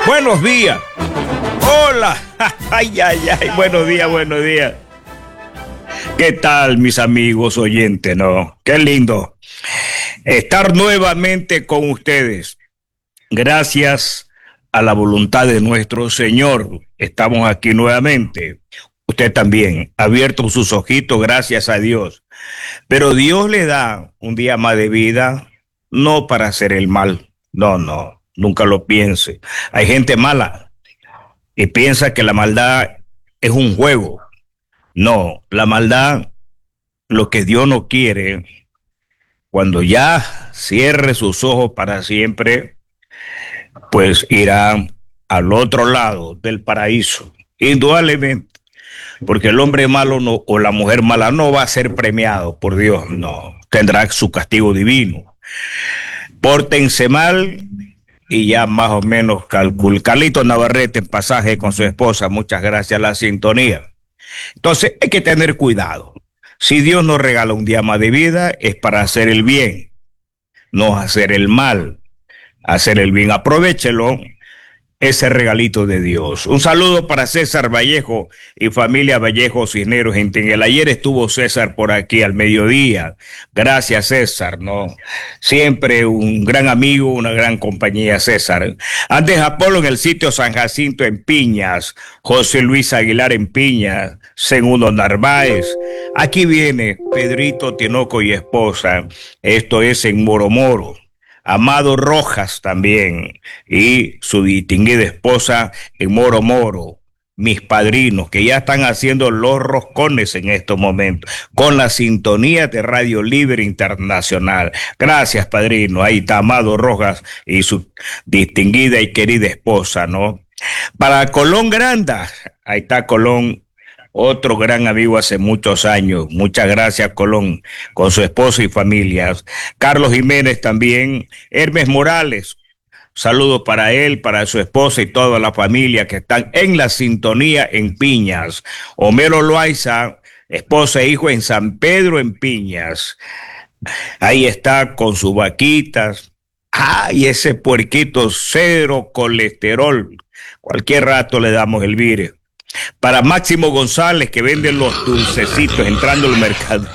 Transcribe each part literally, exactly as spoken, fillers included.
Buenos días. Hola. Ay, ay, ay. Buenos días, buenos días. ¿Qué tal, mis amigos oyentes? No, qué lindo estar nuevamente con ustedes. Gracias a la voluntad de nuestro Señor, estamos aquí nuevamente. Usted también, abierto sus ojitos, gracias a Dios. Pero Dios le da un día más de vida, no para hacer el mal. No, no, nunca lo piense. Hay gente mala y piensa que la maldad es un juego. No, la maldad, lo que Dios no quiere, cuando ya cierre sus ojos para siempre, pues irá al otro lado del paraíso, indudablemente, porque el hombre malo no, o la mujer mala no va a ser premiado por Dios, no, tendrá su castigo divino. Pórtense mal y ya más o menos calcul. Carlito Navarrete en pasaje con su esposa, muchas gracias a la sintonía. Entonces hay que tener cuidado. Si Dios nos regala un día más de vida es para hacer el bien, no hacer el mal. Hacer el bien, aprovéchelo, ese regalito de Dios. Un saludo para César Vallejo y familia Vallejo Cisneros. En el ayer estuvo César por aquí al mediodía. Gracias, César, ¿no? Siempre un gran amigo, una gran compañía, César. Antes Apolo en el sitio San Jacinto en Piñas, José Luis Aguilar en Piñas, Segundo Narváez. Aquí viene Pedrito Tinoco y esposa. Esto es en Moro Moro. Amado Rojas también y su distinguida esposa en Moro Moro, mis padrinos que ya están haciendo los roscones en estos momentos con la sintonía de Radio Libre Internacional. Gracias, padrino. Ahí está Amado Rojas y su distinguida y querida esposa, ¿no? Para Colón Granda, ahí está Colón, otro gran amigo hace muchos años. Muchas gracias, Colón, con su esposo y familia. Carlos Jiménez también. Hermes Morales. Saludos para él, para su esposa y toda la familia que están en la sintonía en Piñas. Homero Loaiza, esposa e hijo en San Pedro en Piñas. Ahí está con sus vaquitas. Ah, y ese puerquito cero colesterol. Cualquier rato le damos el vire. Para Máximo González, que vende los dulcecitos entrando al mercado.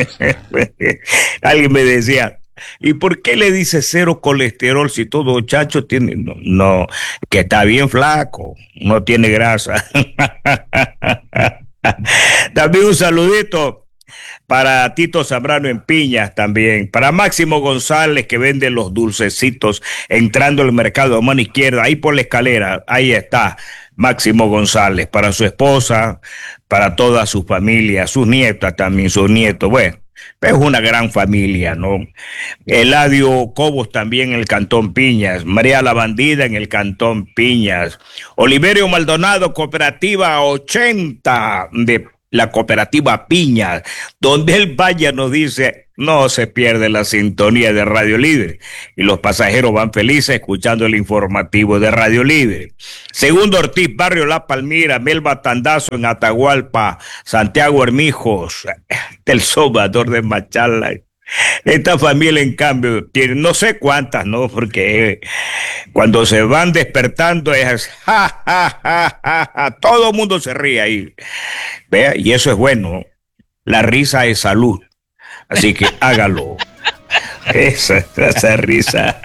Alguien me decía, ¿y por qué le dice cero colesterol si todo chacho tiene? No, no, que está bien flaco, no tiene grasa. También un saludito para Tito Zambrano en Piñas también. Para Máximo González, que vende los dulcecitos entrando al mercado a mano izquierda, ahí por la escalera, ahí está. Máximo González, para su esposa, para toda su familia, sus nietas también, sus nietos. Bueno, es una gran familia, ¿no? Eladio Cobos también en el Cantón Piñas, María la Bandida en el Cantón Piñas, Oliverio Maldonado, Cooperativa ochenta de la Cooperativa Piñas, donde él vaya nos dice, no se pierde la sintonía de Radio Libre y los pasajeros van felices escuchando el informativo de Radio Libre. Segundo Ortiz, Barrio La Palmira, Melba Tandazo en Atahualpa, Santiago Hermijos, del Salvador de Machala. Esta familia, en cambio, tiene no sé cuántas, ¿no? Porque cuando se van despertando es ja, ja, ja, ja, ja. Todo el mundo se ríe ahí. Vea, y eso es bueno. La risa es salud. Así que hágalo. Esa, esa risa.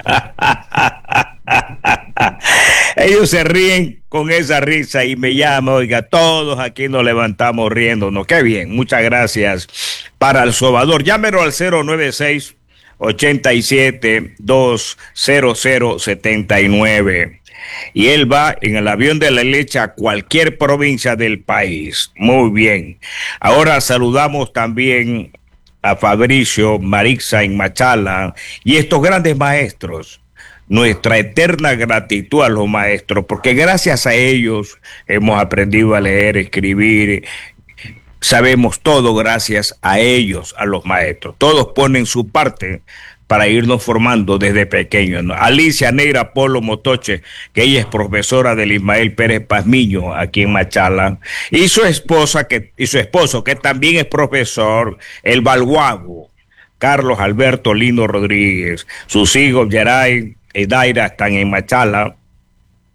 Ellos se ríen con esa risa y me llaman, oiga, todos aquí nos levantamos riéndonos. Qué bien, muchas gracias. Para El Salvador, llámelo al cero nueve seis, ochenta y siete, dos cero cero setenta y nueve. Y él va en el avión de la leche a cualquier provincia del país. Muy bien. Ahora saludamos también a Fabricio Marixa en Machala y estos grandes maestros. Nuestra eterna gratitud a los maestros, porque gracias a ellos hemos aprendido a leer, escribir, sabemos todo gracias a ellos, a los maestros. Todos ponen su parte para irnos formando desde pequeños, ¿no? Alicia Neira Polo Motoche, que ella es profesora del Ismael Pérez Pazmiño aquí en Machala, y su esposa que y su esposo que también es profesor, el Balguago, Carlos Alberto Lino Rodríguez, sus hijos Geray y Daira están en Machala.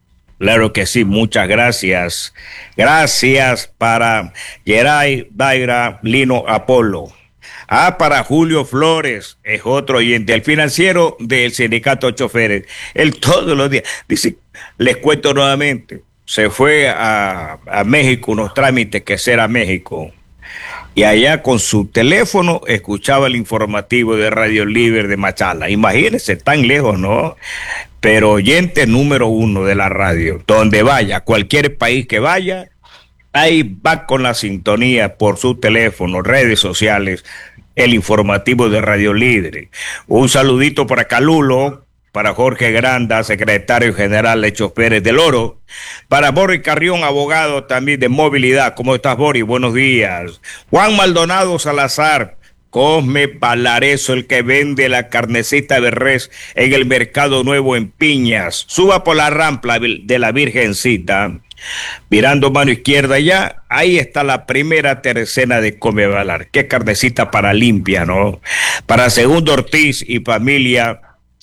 Claro que sí, muchas gracias. Gracias para Geray Daira Lino Apolo. Ah, para Julio Flores, es otro oyente, el financiero del sindicato de choferes. Él todos los días dice, les cuento nuevamente, se fue a, a México, unos trámites que será México. Y allá con su teléfono escuchaba el informativo de Radio Libre de Machala. Imagínense, tan lejos, ¿no? Pero oyente número uno de la radio, donde vaya, cualquier país que vaya, ahí va con la sintonía por su teléfono, redes sociales, el informativo de Radio Libre. Un saludito para Calulo, para Jorge Granda, secretario general de Choferes del Oro, para Boris Carrión, abogado también de movilidad. ¿Cómo estás, Boris? Buenos días. Juan Maldonado Salazar, Cosme Palareso, el que vende la carnecita de res en el Mercado Nuevo en Piñas. Suba por la rampa de la Virgencita, mirando mano izquierda ya, ahí está la primera tercena de Come Balar. Qué carnecita para limpia, ¿no? Para Segundo Ortiz y familia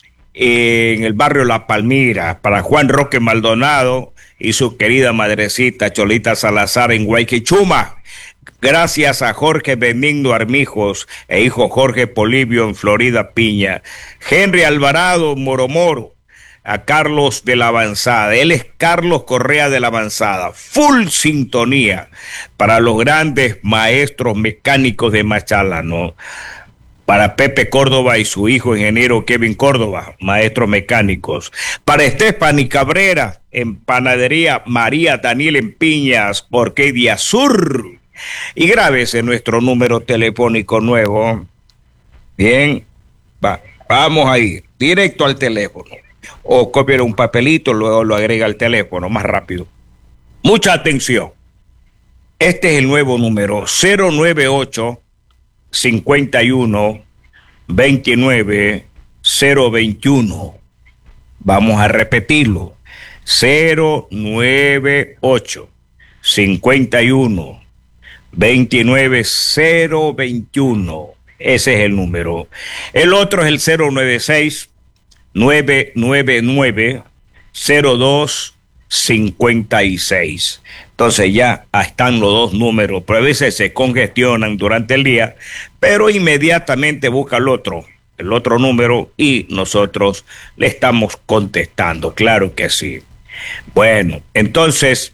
eh, en el barrio La Palmira, para Juan Roque Maldonado y su querida madrecita Cholita Salazar en Guayquichuma. Gracias a Jorge Benigno Armijos e hijo Jorge Polibio en Florida Piña. Henry Alvarado Moromoro, a Carlos de la Avanzada. Él es Carlos Correa de la Avanzada. Full sintonía para los grandes maestros mecánicos de Machala, ¿no? Para Pepe Córdoba y su hijo ingeniero Kevin Córdoba, maestros mecánicos. Para Estefany Cabrera, en Panadería María Daniel en Piñas, Orquídea Sur. Y grábese nuestro número telefónico nuevo. Bien, va, vamos a ir directo al teléfono. O copiar un papelito, luego lo agrega al teléfono, más rápido. Mucha atención. Este es el nuevo número, cero nueve ocho, cincuenta y uno, veintinueve, cero veintiuno. Vamos a repetirlo. cero nueve ocho, cincuenta y uno, veintinueve, cero veintiuno. Ese es el número. El otro es el cero nueve seis, nueve nueve nueve, cero dos cincuenta y seis. Entonces ya están los dos números, pero a veces se congestionan durante el día, pero inmediatamente busca el otro, el otro número y nosotros le estamos contestando, claro que sí. Bueno, entonces,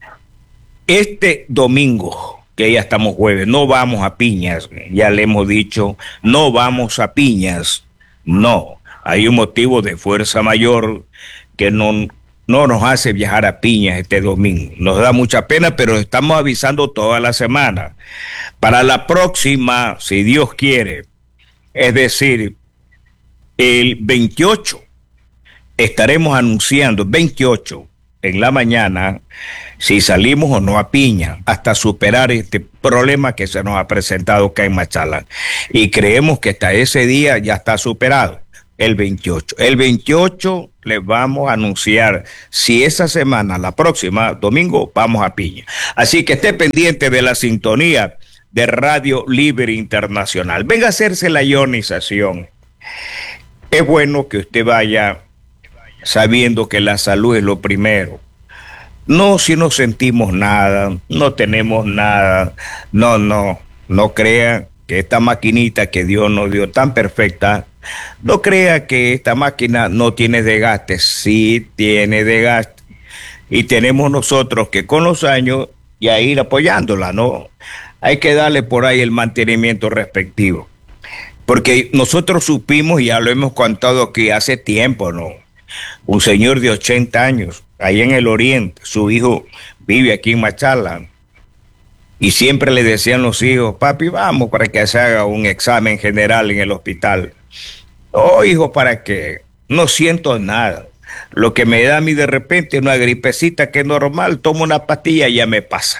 este domingo, que ya estamos jueves, no vamos a Piñas, ya le hemos dicho, no vamos a Piñas, no. Hay un motivo de fuerza mayor que no, no nos hace viajar a Piñas este domingo. Nos da mucha pena, pero estamos avisando toda la semana. Para la próxima, si Dios quiere, es decir, el veintiocho, estaremos anunciando, veintiocho en la mañana, si salimos o no a Piña, hasta superar este problema que se nos ha presentado acá en Machala. Y creemos que hasta ese día ya está superado. El veintiocho. El veintiocho les vamos a anunciar si esa semana, la próxima, domingo, vamos a Piña. Así que esté pendiente de la sintonía de Radio Libre Internacional. Venga a hacerse la ionización. Es bueno que usted vaya sabiendo que la salud es lo primero. No si no sentimos nada, no tenemos nada. No, no, no crea que esta maquinita que Dios nos dio tan perfecta, no crea que esta máquina no tiene desgaste. Sí tiene desgaste. Y tenemos nosotros que con los años ya ir apoyándola, ¿no? Hay que darle por ahí el mantenimiento respectivo. Porque nosotros supimos, y ya lo hemos contado aquí hace tiempo, ¿no? Un señor de ochenta años, ahí en el oriente, su hijo vive aquí en Machala. Y siempre le decían los hijos, papi, vamos para que se haga un examen general en el hospital. Oh, hijo, ¿para qué? No siento nada. Lo que me da a mí de repente es una gripecita que es normal, tomo una pastilla y ya me pasa.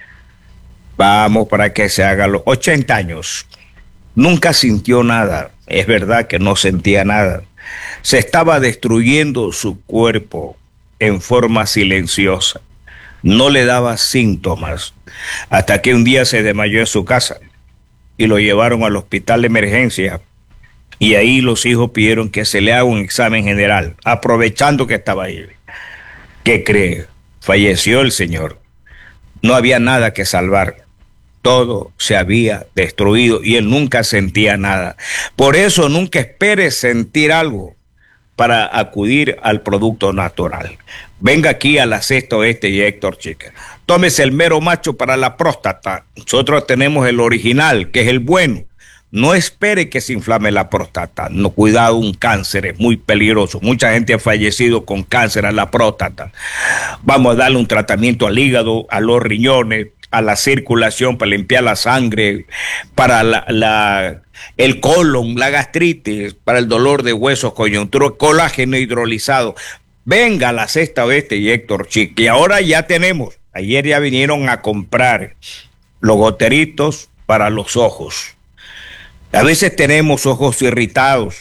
Vamos para que se haga los ochenta años. Nunca sintió nada. Es verdad que no sentía nada. Se estaba destruyendo su cuerpo en forma silenciosa. No le daba síntomas hasta que un día se desmayó en su casa y lo llevaron al hospital de emergencia y ahí los hijos pidieron que se le haga un examen general, aprovechando que estaba ahí. ¿Qué cree? Falleció el señor. No había nada que salvar. Todo se había destruido y él nunca sentía nada. Por eso nunca espere sentir algo para acudir al producto natural. Venga aquí a la Sexta Oeste y Héctor Chica. Tómese el mero macho para la próstata. Nosotros tenemos el original, que es el bueno. No espere que se inflame la próstata. No, cuidado, un cáncer es muy peligroso. Mucha gente ha fallecido con cáncer a la próstata. Vamos a darle un tratamiento al hígado, a los riñones, a la circulación para limpiar la sangre, para la, la, el colon, la gastritis, para el dolor de huesos, coyuntura, colágeno hidrolizado. Venga a la Sexta Oeste y Héctor Chic. Y ahora ya tenemos, ayer ya vinieron a comprar los goteritos para los ojos. A veces tenemos ojos irritados,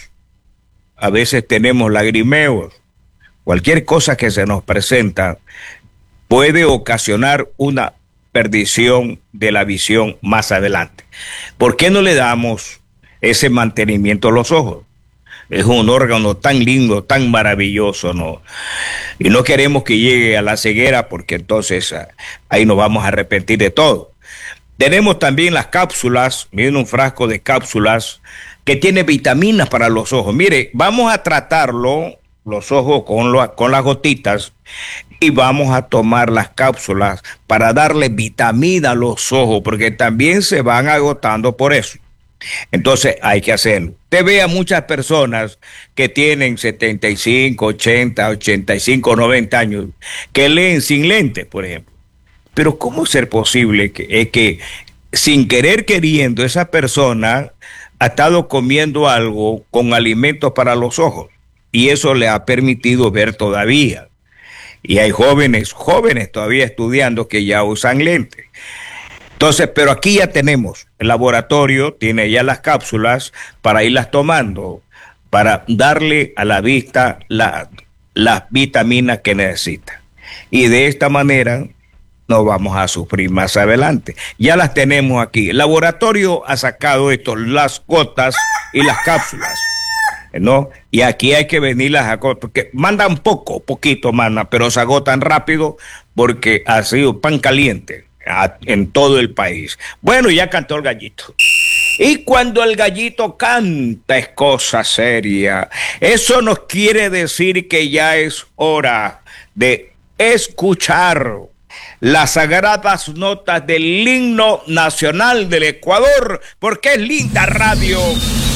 a veces tenemos lagrimeos. Cualquier cosa que se nos presenta puede ocasionar una perdición de la visión más adelante. ¿Por qué no le damos ese mantenimiento a los ojos? Es un órgano tan lindo, tan maravilloso, ¿no? Y no queremos que llegue a la ceguera porque entonces ahí nos vamos a arrepentir de todo. Tenemos también las cápsulas, miren un frasco de cápsulas que tiene vitaminas para los ojos. Mire, vamos a tratarlo, los ojos con, lo, con las gotitas, y vamos a tomar las cápsulas para darle vitamina a los ojos, porque también se van agotando por eso. Entonces hay que hacerlo. Te ve a muchas personas que tienen setenta y cinco, ochenta, ochenta y cinco, noventa años, que leen sin lentes, por ejemplo. Pero ¿cómo ser posible que, eh, que sin querer queriendo esa persona ha estado comiendo algo con alimentos para los ojos? Y eso le ha permitido ver todavía. Y hay jóvenes, jóvenes todavía estudiando que ya usan lentes. Entonces, pero aquí ya tenemos, el laboratorio tiene ya las cápsulas para irlas tomando, para darle a la vista la, las vitaminas que necesita. Y de esta manera no vamos a sufrir más adelante. Ya las tenemos aquí. El laboratorio ha sacado esto, las gotas y las cápsulas, ¿no? Y aquí hay que venirlas a porque mandan poco, poquito mandan, pero se agotan rápido porque ha sido pan caliente a, en todo el país. Bueno, ya cantó el gallito. Y cuando el gallito canta es cosa seria. Eso nos quiere decir que ya es hora de escuchar las sagradas notas del himno nacional del Ecuador, porque es linda radio.